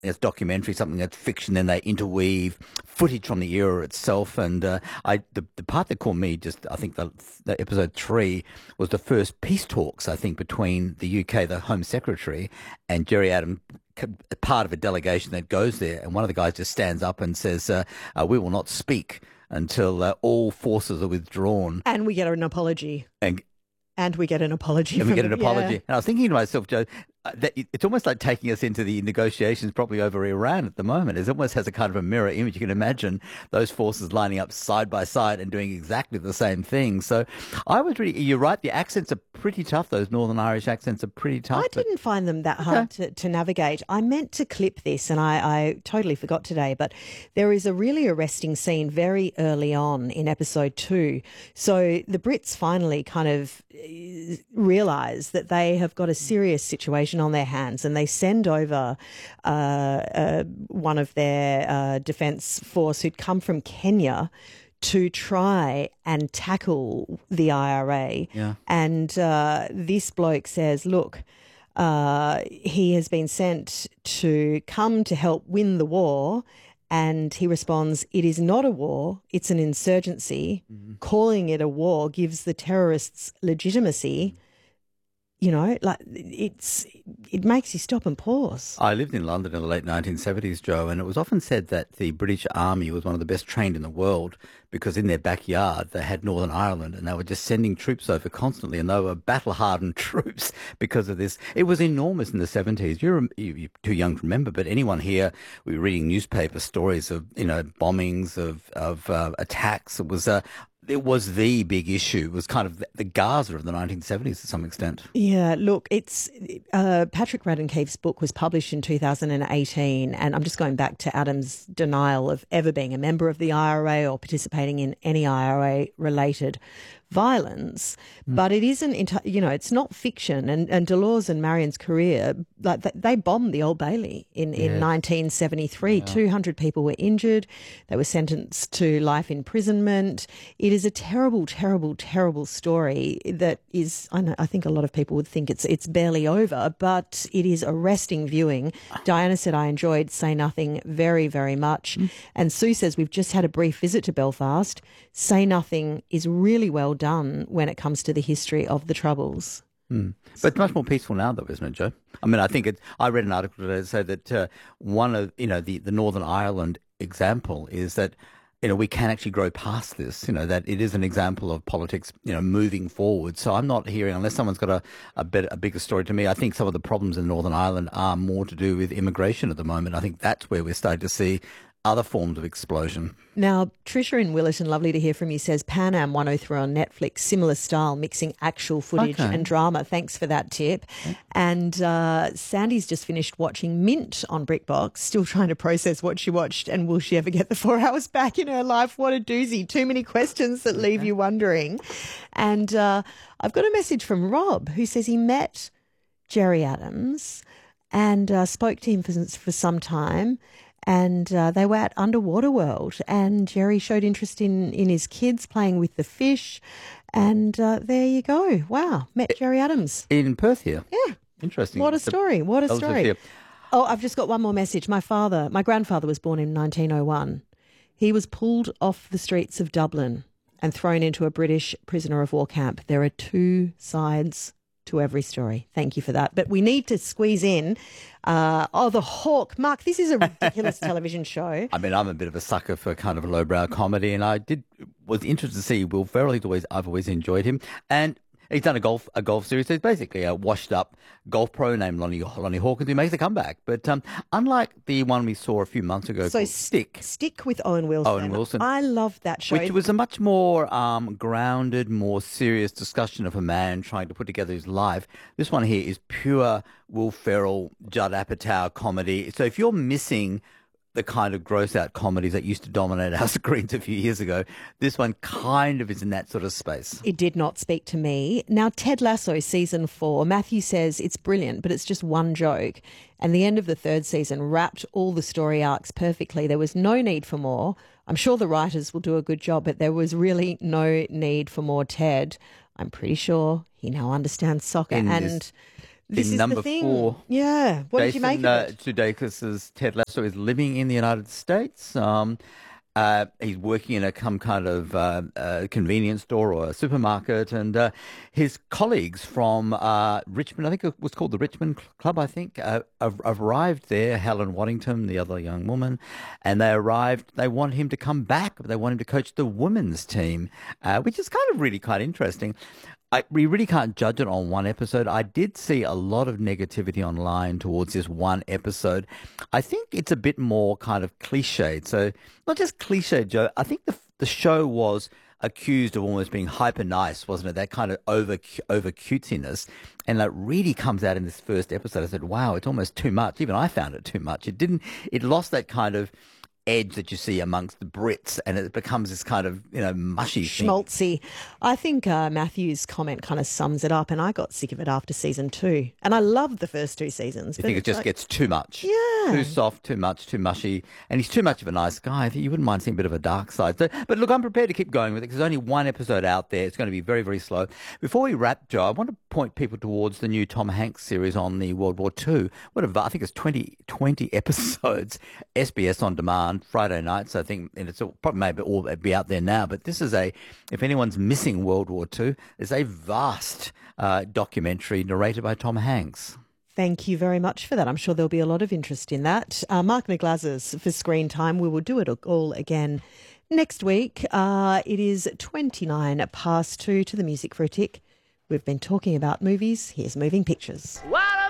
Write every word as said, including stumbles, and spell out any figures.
it's documentary, something that's fiction, then they interweave footage from the era itself. And uh, I, the, the part that caught me, just I think the, the episode three was the first peace talks, I think, between the U K, the Home Secretary, and Gerry Adams, part of a delegation that goes there. And one of the guys just stands up and says, uh, uh, we will not speak until uh, all forces are withdrawn. And we get an apology. And And we get an apology. And we from get an them, apology. yeah. And I was thinking to myself, Joe, uh, that it- it's almost like taking us into the negotiations probably over Iran at the moment. It almost has a kind of a mirror image. You can imagine those forces lining up side by side and doing exactly the same thing. So I was really, you're right, the accents are pretty tough. Those Northern Irish accents are pretty tough. I but- didn't find them that hard to, to navigate. I meant to clip this and I, I totally forgot today, but there is a really arresting scene very early on in episode two. So the Brits finally kind of realise that they have got a serious situation on their hands and they send over uh, uh, one of their uh, defence force who'd come from Kenya to try and tackle the I R A. Yeah. And uh, this bloke says, look, uh, he has been sent to come to help win the war. And he responds, it is not a war, it's an insurgency. Mm-hmm. Calling it a war gives the terrorists legitimacy. You know, like it's it makes you stop and pause. I lived in London in the late nineteen seventies, Joe, and it was often said that the British Army was one of the best trained in the world because in their backyard they had Northern Ireland and they were just sending troops over constantly and they were battle-hardened troops because of this. It was enormous in the seventies. You're, you're too young to remember, but anyone here, we were reading newspaper stories of, you know, bombings, of, of uh, attacks. It was... Uh, It was the big issue. It was kind of the Gaza of the nineteen seventies to some extent. Yeah, look, it's uh, Patrick Radden Keefe's book was published in two thousand eighteen, and I'm just going back to Adams' denial of ever being a member of the I R A or participating in any I R A-related violence. Mm. But it isn't, you know, it's not fiction. And, and Delors and Marion's career, like they bombed the Old Bailey in, yes. in nineteen seventy-three. Yeah. two hundred people were injured. They were sentenced to life imprisonment. It is a terrible, terrible, terrible story that is, I know, I think a lot of people would think it's it's barely over, but it is arresting viewing. Diana said, I enjoyed Say Nothing very, very much. Mm. And Sue says, we've just had a brief visit to Belfast. Say Nothing is really well done when it comes to the history of the Troubles. Mm. But it's much more peaceful now, though, isn't it, Joe? I mean, I think it, I read an article today that said that uh, one of, you know, the, the Northern Ireland example is that, you know, we can actually grow past this, you know, that it is an example of politics, you know, moving forward. So I'm not hearing, unless someone's got a, a, better, a bigger story to me, I think some of the problems in Northern Ireland are more to do with immigration at the moment. I think that's where we're starting to see other forms of explosion. Now, Tricia in Willerton, lovely to hear from you, says Pan Am one oh three on Netflix, similar style, mixing actual footage okay. and drama. Thanks for that tip. Okay. And uh, Sandy's just finished watching Mint on BrickBox, still trying to process what she watched and will she ever get the four hours back in her life? What a doozy. Too many questions that leave okay. you wondering. And uh, I've got a message from Rob who says he met Gerry Adams and uh, spoke to him for, for some time. And uh, they were at Underwater World and Gerry showed interest in, in his kids playing with the fish. And uh, there you go. Wow. Met Gerry Adams. In Perth here. Yeah. Interesting. What a story. What a story. Oh, I've just got one more message. My father, my grandfather was born in nineteen oh one. He was pulled off the streets of Dublin and thrown into a British prisoner of war camp. There are two sides to every story. Thank you for that. But we need to squeeze in, uh, oh, The Hawk. Mark, this is a ridiculous television show. I mean, I'm a bit of a sucker for kind of a lowbrow comedy, and I did was interested to see Will Ferrell. He's always, I've always enjoyed him. And he's done a golf a golf series. So he's basically a washed-up golf pro named Lonnie, Lonnie Hawkins who makes a comeback. But um, unlike the one we saw a few months ago so called Stick. Stick with Owen Wilson. Owen Wilson. I loved that show. Which was a much more um, grounded, more serious discussion of a man trying to put together his life. This one here is pure Will Ferrell, Judd Apatow comedy. So if you're missing the kind of gross-out comedies that used to dominate our screens a few years ago, this one kind of is in that sort of space. It did not speak to me. Now, Ted Lasso season four, Matthew says it's brilliant, but it's just one joke. And the end of the third season wrapped all the story arcs perfectly. There was no need for more. I'm sure the writers will do a good job, but there was really no need for more Ted. I'm pretty sure he now understands soccer. In and this- This in is number the thing. four. Yeah. What Jason, did you make uh, of it? Sudeikis' Ted Lasso is living in the United States. Um, uh, he's working in a some kind of uh, uh, convenience store or a supermarket, and uh, his colleagues from uh, Richmond, I think it was called the Richmond Club, I think, uh, have, have arrived there. Helen Waddington, the other young woman, and they arrived. They want him to come back. They want him to coach the women's team, uh, which is kind of really quite interesting. I, we really can't judge it on one episode. I did see a lot of negativity online towards this one episode. I think it's a bit more kind of cliched. So not just cliched, Joe. I think the the show was accused of almost being hyper nice, wasn't it? That kind of over over cutesiness, and it really comes out in this first episode. I said, "Wow, it's almost too much." Even I found it too much. It didn't. It lost that kind of edge that you see amongst the Brits, and it becomes this kind of, you know, mushy thing. Schmaltzy. I think uh, Matthew's comment kind of sums it up, and I got sick of it after season two. And I loved the first two seasons. You but think it it's just like- gets too much? Yeah. Too soft, too much, too mushy. And he's too much of a nice guy. I think you wouldn't mind seeing a bit of a dark side. So, but look, I'm prepared to keep going with it because there's only one episode out there. It's going to be very, very slow. Before we wrap, Joe, I want to point people towards the new Tom Hanks series on the World War Two. What a, I think it's twenty, twenty episodes, S B S On Demand, Friday nights. I think, and it's all, probably maybe all be out there now, but this is a, if anyone's missing World War Two, it's a vast uh, documentary narrated by Tom Hanks. Thank you very much for that. I'm sure there'll be a lot of interest in that. Uh, Mark McGlasses for Screen Time. We will do it all again next week. Uh, it is twenty-nine past two to the Music for a Tick. We've been talking about movies. Here's Moving Pictures. What